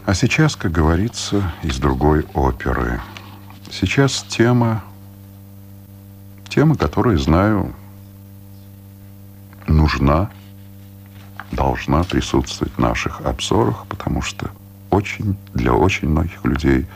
А сейчас, как говорится, из другой оперы. Сейчас тема, которую, знаю, нужна, должна присутствовать в наших обзорах, потому что для очень многих людей